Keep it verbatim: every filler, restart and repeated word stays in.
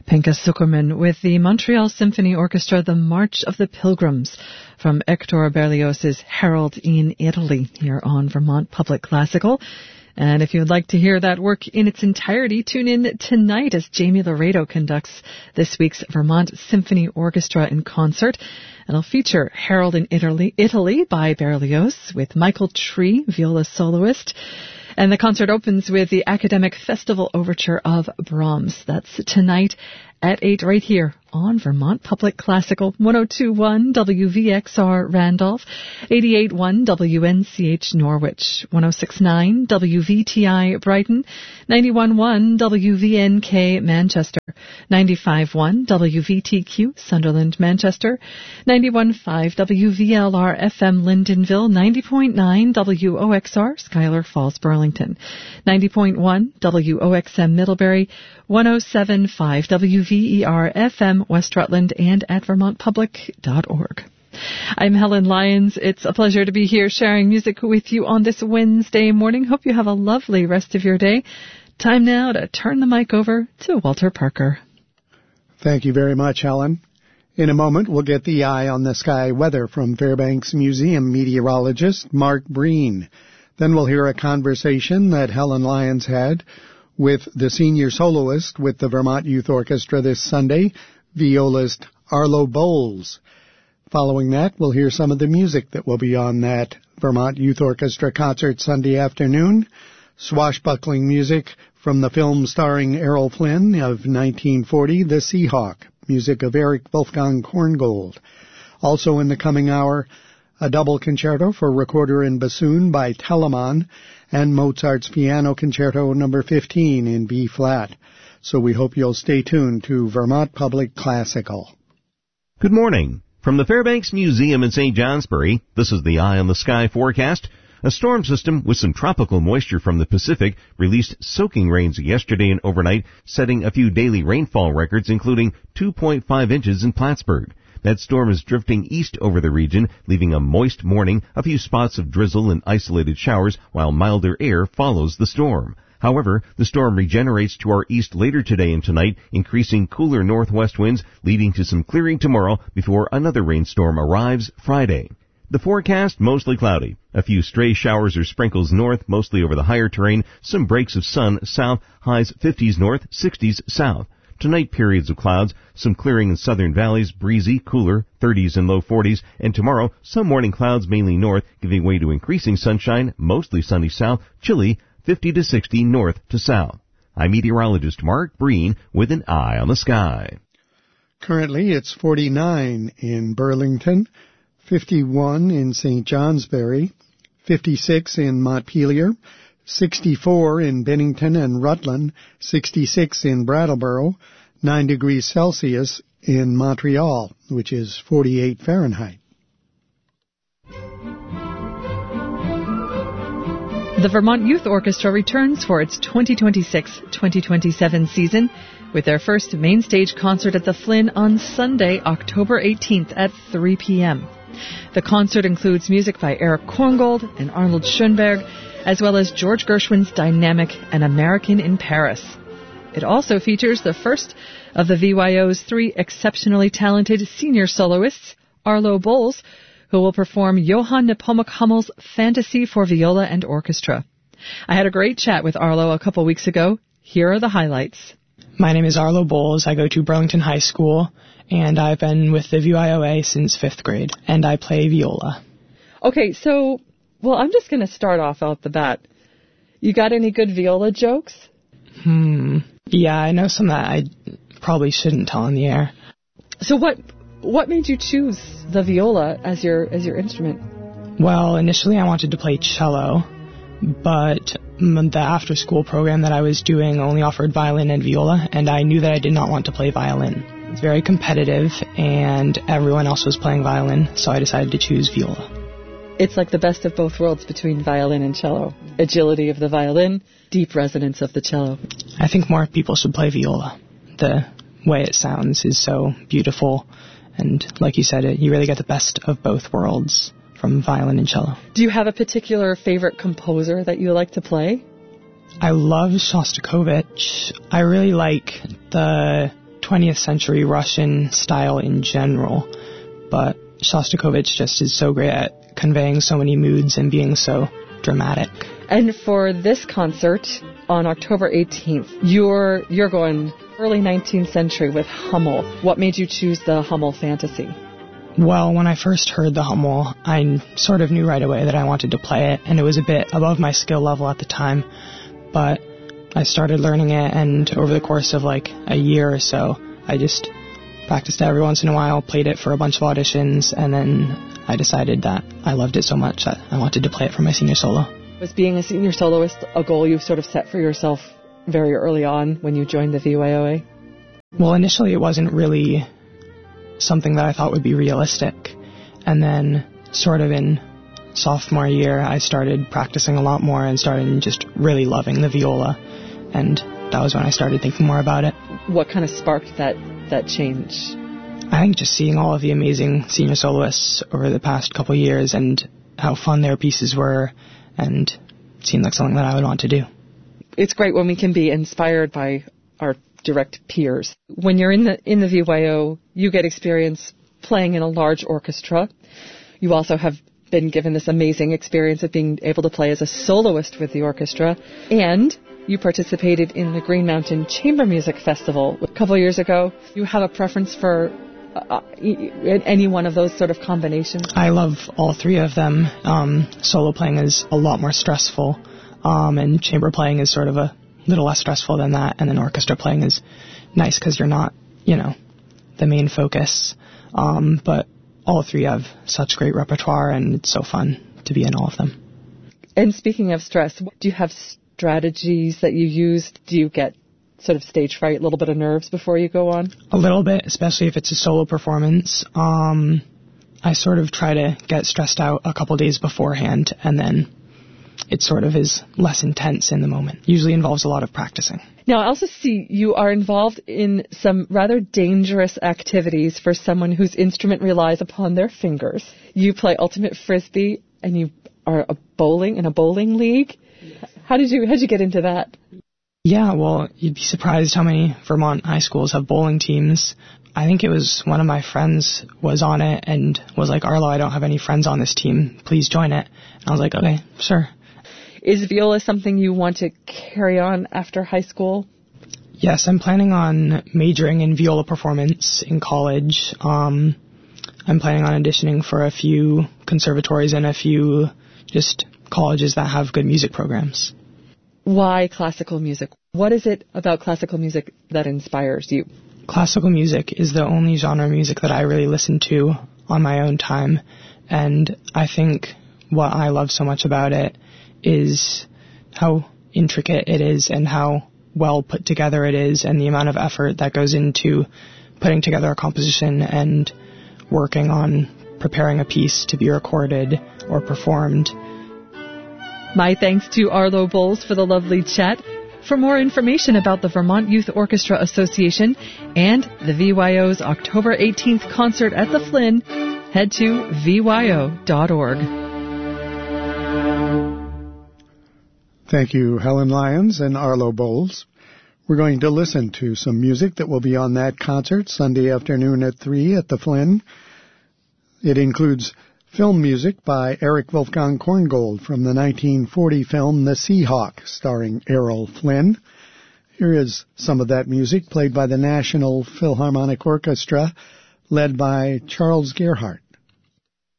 Penka Zuckerman with the Montreal Symphony Orchestra, The March of the Pilgrims, from Hector Berlioz's Harold in Italy, here on Vermont Public Classical. And if you would like to hear that work in its entirety, tune in tonight as Jamie Laredo conducts this week's Vermont Symphony Orchestra in concert. It'll feature Harold in Italy, Italy by Berlioz with Michael Tree, viola soloist. And the concert opens with the Academic Festival Overture of Brahms. That's tonight at eight right here on Vermont Public Classical, one oh two point one W V X R Randolph, eighty-eight point one W N C H Norwich, one oh six point nine W V T I Brighton, ninety-one point one W V N K Manchester, ninety-five point one W V T Q Sunderland Manchester, ninety-one point five W V L R F M Lyndonville, ninety point nine W O X R Schuyler Falls Burlington, ninety point one W O X M Middlebury, one oh seven point five W V E R F M West Rutland, and at vermont public dot org. I'm Helen Lyons. It's a pleasure to be here sharing music with you on this Wednesday morning. Hope you have a lovely rest of your day. Time now to turn the mic over to Walter Parker. Thank you very much, Helen. In a moment, we'll get the eye on the sky weather from Fairbanks Museum meteorologist Mark Breen. Then we'll hear a conversation that Helen Lyons had with the senior soloist with the Vermont Youth Orchestra this Sunday, violist Arlo Bowles. Following that, we'll hear some of the music that will be on that Vermont Youth Orchestra concert Sunday afternoon. Swashbuckling music from the film starring Errol Flynn of nineteen forty, The Seahawk, music of Eric Wolfgang Korngold. Also in the coming hour, a double concerto for recorder and bassoon by Telemann, and Mozart's Piano Concerto number fifteen in B-flat. So we hope you'll stay tuned to Vermont Public Classical. Good morning. From the Fairbanks Museum in Saint Johnsbury, this is the Eye on the Sky forecast. A storm system with some tropical moisture from the Pacific released soaking rains yesterday and overnight, setting a few daily rainfall records, including two point five inches in Plattsburgh. That storm is drifting east over the region, leaving a moist morning, a few spots of drizzle and isolated showers, while milder air follows the storm. However, the storm regenerates to our east later today and tonight, increasing cooler northwest winds, leading to some clearing tomorrow before another rainstorm arrives Friday. The forecast, mostly cloudy. A few stray showers or sprinkles north, mostly over the higher terrain. Some breaks of sun south, highs fifties north, sixties south. Tonight, periods of clouds, some clearing in southern valleys, breezy, cooler, thirties and low forties. And tomorrow, some morning clouds mainly north, giving way to increasing sunshine, mostly sunny south, chilly, fifty to sixty north to south. I'm meteorologist Mark Breen with an eye on the sky. Currently, it's forty-nine in Burlington, fifty-one in Saint Johnsbury, fifty-six in Montpelier, sixty-four in Bennington and Rutland, sixty-six in Brattleboro, nine degrees Celsius in Montreal, which is forty-eight Fahrenheit. The Vermont Youth Orchestra returns for its twenty twenty-six twenty twenty-seven season with their first main stage concert at the Flynn on Sunday, October eighteenth at three p.m. The concert includes music by Eric Korngold and Arnold Schoenberg, as well as George Gershwin's dynamic An American in Paris. It also features the first of the V Y O's three exceptionally talented senior soloists, Arlo Bowles, who will perform Johann Nepomuk Hummel's Fantasy for Viola and Orchestra. I had a great chat with Arlo a couple weeks ago. Here are the highlights. My name is Arlo Bowles. I go to Burlington High School, and I've been with the V Y O A since fifth grade, and I play viola. Okay, so, well, I'm just going to start off out the bat. You got any good viola jokes? Hmm. Yeah, I know some that I probably shouldn't tell on the air. So what what made you choose the viola as your as your instrument? Well, initially I wanted to play cello, but the after-school program that I was doing only offered violin and viola, and I knew that I did not want to play violin. It's very competitive, and everyone else was playing violin, so I decided to choose viola. It's like the best of both worlds between violin and cello. Agility of the violin, deep resonance of the cello. I think more people should play viola. The way it sounds is so beautiful, and like you said, it, you really get the best of both worlds from violin and cello. Do you have a particular favorite composer that you like to play? I love Shostakovich. I really like the twentieth century Russian style in general, but Shostakovich just is so great at conveying so many moods and being so dramatic. And for this concert on October eighteenth, you're you're going early nineteenth century with Hummel. What made you choose the Hummel Fantasy? Well, when I first heard the Hummel, I sort of knew right away that I wanted to play it, and it was a bit above my skill level at the time, but I started learning it, and over the course of like a year or so, I just practiced it every once in a while, played it for a bunch of auditions, and then I decided that I loved it so much that I wanted to play it for my senior solo. Was being a senior soloist a goal you sort of set for yourself very early on when you joined the V Y O A? Well, initially it wasn't really something that I thought would be realistic. And then sort of in sophomore year, I started practicing a lot more and started just really loving the viola. And that was when I started thinking more about it. What kind of sparked that, that change? I think just seeing all of the amazing senior soloists over the past couple of years and how fun their pieces were, and it seemed like something that I would want to do. It's great when we can be inspired by our direct peers. When you're in the in the V Y O, you get experience playing in a large orchestra. You also have been given this amazing experience of being able to play as a soloist with the orchestra, and you participated in the Green Mountain Chamber Music Festival a couple of years ago. You have a preference for uh, any one of those sort of combinations? I love all three of them. Um, solo playing is a lot more stressful, um, and chamber playing is sort of a little less stressful than that, and then orchestra playing is nice because you're not, you know, the main focus. Um, but all three have such great repertoire, and it's so fun to be in all of them. And speaking of stress, do you have strategies that you use? Do you get sort of stage fright, a little bit of nerves before you go on? A little bit, especially if it's a solo performance. Um, I sort of try to get stressed out a couple days beforehand, and then it sort of is less intense in the moment. Usually involves a lot of practicing. Now, I also see you are involved in some rather dangerous activities for someone whose instrument relies upon their fingers. You play ultimate frisbee, and you are a bowling in a bowling league. How did you how did you get into that? Yeah, well, you'd be surprised how many Vermont high schools have bowling teams. I think it was one of my friends was on it and was like, Arlo, I don't have any friends on this team. Please join it. And I was like, okay, sure. Is viola something you want to carry on after high school? Yes, I'm planning on majoring in viola performance in college. Um, I'm planning on auditioning for a few conservatories and a few just colleges that have good music programs. Why classical music? What is it about classical music that inspires you? Classical music is the only genre of music that I really listen to on my own time. And I think what I love so much about it is how intricate it is and how well put together it is, and the amount of effort that goes into putting together a composition and working on preparing a piece to be recorded or performed. My thanks to Arlo Bowles for the lovely chat. For more information about the Vermont Youth Orchestra Association and the V Y O's October eighteenth concert at the Flynn, head to V Y O dot org. Thank you, Helen Lyons and Arlo Bowles. We're going to listen to some music that will be on that concert Sunday afternoon at three at the Flynn. It includes film music by Eric Wolfgang Korngold from the nineteen forty film The Seahawk, starring Errol Flynn. Here is some of that music played by the National Philharmonic Orchestra, led by Charles Gerhardt.